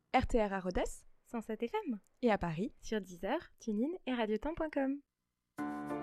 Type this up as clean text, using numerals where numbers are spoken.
RTR à Rodez, 107 FM et à Paris, sur Deezer, TuneIn et radiotemps.com.